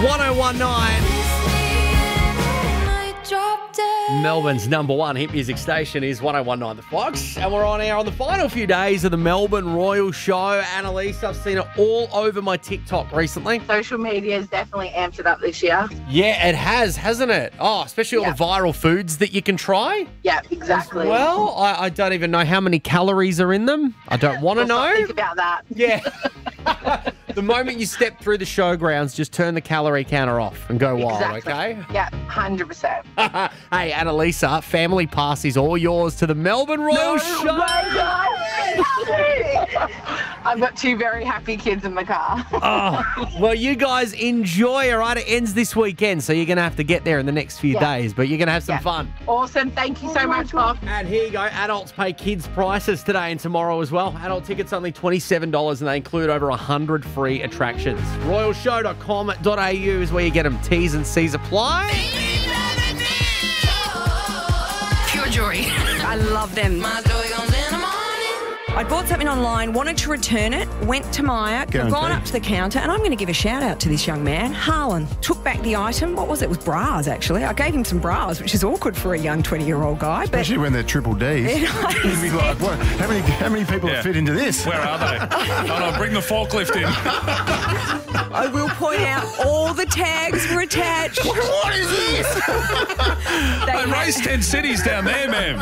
1019. Melbourne's number one hit music station is 1019 The Fox, and we're on air on the final few days of the Melbourne Royal Show. Annalise, I've seen it all over my TikTok recently. Social media has definitely amped it up this year. Yeah, it has, hasn't it? Oh, especially all the viral foods that you can try. Yeah, exactly. Well, I don't even know how many calories are in them. I don't want to know. Think about that. Yeah. The moment you step through the showgrounds, just turn the calorie counter off and go wild, okay? Yeah, 100%. Hey, Annalisa, family pass is all yours to the Melbourne Royal Show. I've got two very happy kids in the car. Well, you guys enjoy, all right? It ends this weekend, so you're going to have to get there in the next few days, but you're going to have some fun. Awesome. Thank you so much, Bob. And here you go. Adults pay kids' prices today and tomorrow as well. Adult tickets only $27, and they include over 100 free attractions. Royalshow.com.au is where you get them. T's and C's apply. Pure joy. I love them. My joy comes in the morning. I bought something online, wanted to return it, went to Myer, gone up to the counter, and I'm going to give a shout out to this young man, Harlan. Took back the item. What was it? It was bras, actually. I gave him some bras, which is awkward for a young 20-year-old guy. Especially when they're triple Ds. You'd be like, what? How many people fit into this? Where are they? Oh, no, bring the forklift in. I will point out all the tags were attached. What is this? They race 10 cities down there, ma'am.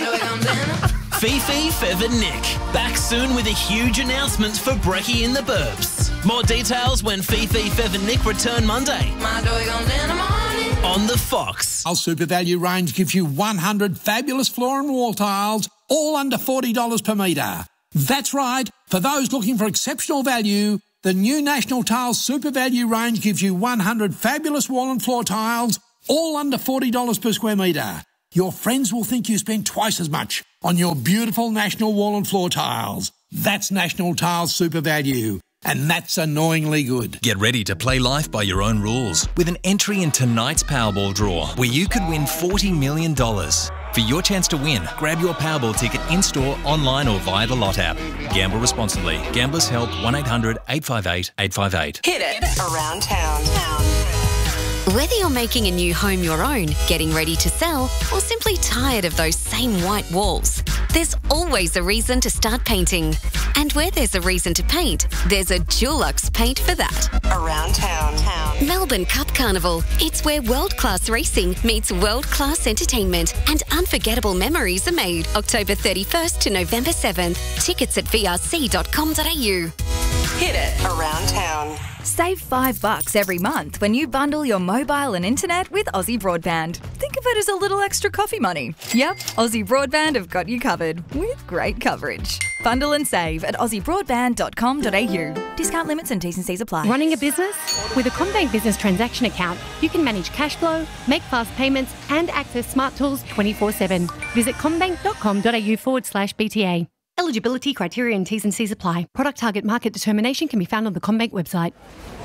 Fifi, Fev and Nick. Back soon with a huge announcement for Brekkie in the Burbs. More details when Fifi, Fev and Nick return Monday. My joy comes in the morning. On the Fox. Our Super Value range gives you 100 fabulous floor and wall tiles, all under $40 per metre. That's right. For those looking for exceptional value, the new National Tiles Super Value range gives you 100 fabulous wall and floor tiles, all under $40 per square metre. Your friends will think you spent twice as much on your beautiful National wall and floor tiles. That's National Tiles Super Value, and that's annoyingly good. Get ready to play life by your own rules with an entry in tonight's Powerball draw, where you could win $40 million. For your chance to win, grab your Powerball ticket in-store, online or via the Lot app. Gamble responsibly. Gamblers Help 1-800-858-858. Hit it. Around town. Whether you're making a new home your own, getting ready to sell, or simply tired of those same white walls, there's always a reason to start painting. And where there's a reason to paint, there's a Dulux paint for that. Around town. Melbourne Cup Carnival. It's where world-class racing meets world-class entertainment and unforgettable memories are made. October 31st to November 7th. Tickets at vrc.com.au. Hit it. Around town. Save $5 every month when you bundle your mobile and internet with Aussie Broadband. Think of it as a little extra coffee money. Yep, Aussie Broadband have got you covered with great coverage. Bundle and save at aussiebroadband.com.au. Discount limits and T's and C's apply. Running a business? With a CommBank Business Transaction Account, you can manage cash flow, make fast payments and access smart tools 24/7. Visit commbank.com.au/BTA. Eligibility, criteria and T's and C's apply. Product target market determination can be found on the CommBank website.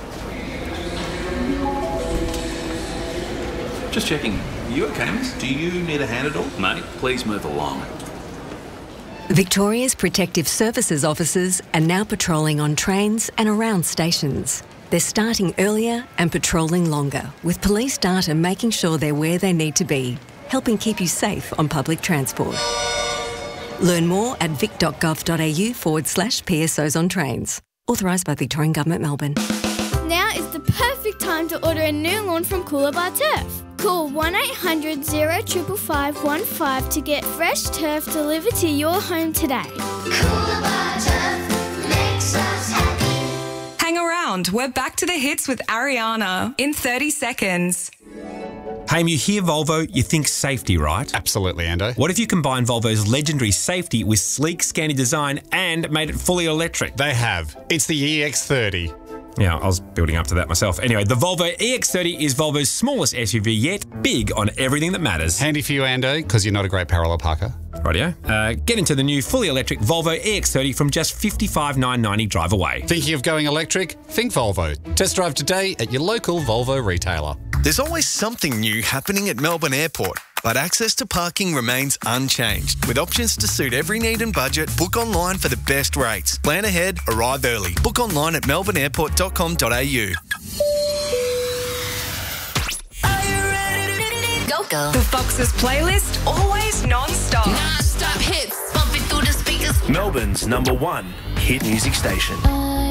Just checking. You okay, miss? Do you need a hand at all? Mate, please move along. Victoria's Protective Services officers are now patrolling on trains and around stations. They're starting earlier and patrolling longer, with police data making sure they're where they need to be, helping keep you safe on public transport. Learn more at vic.gov.au/PSOs on trains. Authorised by Victorian Government, Melbourne. Now is the perfect time to order a new lawn from Coolabah Turf. Call 1-800-055515 to get fresh turf delivered to your home today. Coolabah Turf makes us happy. Hang around. We're back to the hits with Ariana in 30 seconds. Hey, you hear Volvo, you think safety, right? Absolutely, Ando. What if you combine Volvo's legendary safety with sleek, scanny design and made it fully electric? They have. It's the EX30. Yeah, I was building up to that myself. Anyway, the Volvo EX30 is Volvo's smallest SUV yet, big on everything that matters. Handy for you, Ando, because you're not a great parallel parker. Rightio. Get into the new fully electric Volvo EX30 from just $55,990 drive away. Thinking of going electric? Think Volvo. Test drive today at your local Volvo retailer. There's always something new happening at Melbourne Airport, but access to parking remains unchanged. With options to suit every need and budget, book online for the best rates. Plan ahead, arrive early. Book online at melbourneairport.com.au. girl. The Fox's playlist, always non-stop. Non-stop hits, bumping through the speakers. Melbourne's #1 hit music station.